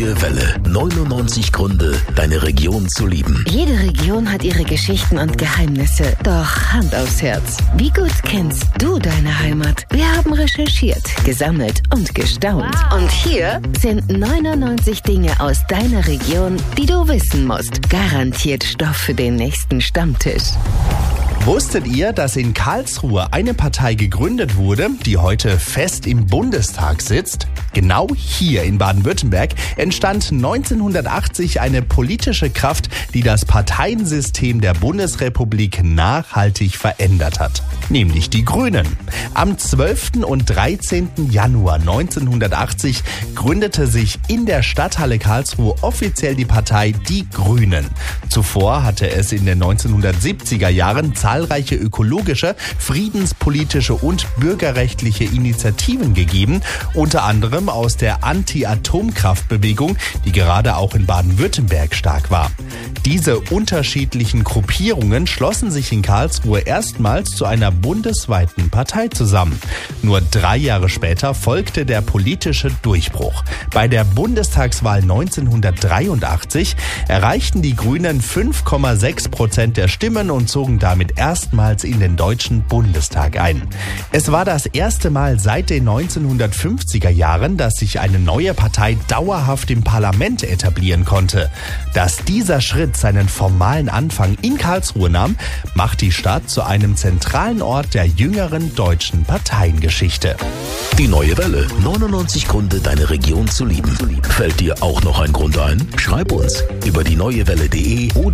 Neue Welle. 99 Gründe, deine Region zu lieben. Jede Region hat ihre Geschichten und Geheimnisse. Doch Hand aufs Herz. Wie gut kennst du deine Heimat? Wir haben recherchiert, gesammelt und gestaunt. Und hier sind 99 Dinge aus deiner Region, die du wissen musst. Garantiert Stoff für den nächsten Stammtisch. Wusstet ihr, dass in Karlsruhe eine Partei gegründet wurde, die heute fest im Bundestag sitzt? Genau hier in Baden-Württemberg entstand 1980 eine politische Kraft, die das Parteiensystem der Bundesrepublik nachhaltig verändert hat. Nämlich die Grünen. Am 12. und 13. Januar 1980 gründete sich in der Stadthalle Karlsruhe offiziell die Partei Die Grünen. Zuvor hatte es in den 1970er Jahren zahlreiche ökologische, friedenspolitische und bürgerrechtliche Initiativen gegeben, unter anderem aus der Anti-Atomkraftbewegung, die gerade auch in Baden-Württemberg stark war. Diese unterschiedlichen Gruppierungen schlossen sich in Karlsruhe erstmals zu einer bundesweiten Partei zusammen. Nur 3 Jahre später folgte der politische Durchbruch. Bei der Bundestagswahl 1983 erreichten die Grünen 5,6% der Stimmen und zogen damit erstmals in den Deutschen Bundestag ein. Es war das erste Mal seit den 1950er Jahren, dass sich eine neue Partei dauerhaft im Parlament etablieren konnte. Dass dieser Schritt seinen formalen Anfang in Karlsruhe nahm, macht die Stadt zu einem zentralen Ort der jüngeren deutschen Parteiengeschichte. Die Neue Welle. 99 Gründe, deine Region zu lieben. Fällt dir auch noch ein Grund ein? Schreib uns über die neuewelle.de oder